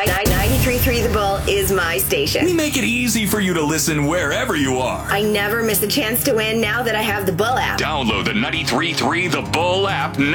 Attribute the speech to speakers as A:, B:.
A: 93.3 The Bull is my station.
B: We make it easy for you to listen wherever you are.
A: I never miss a chance to win now that I have the Bull app.
B: Download the 93.3 The Bull app now.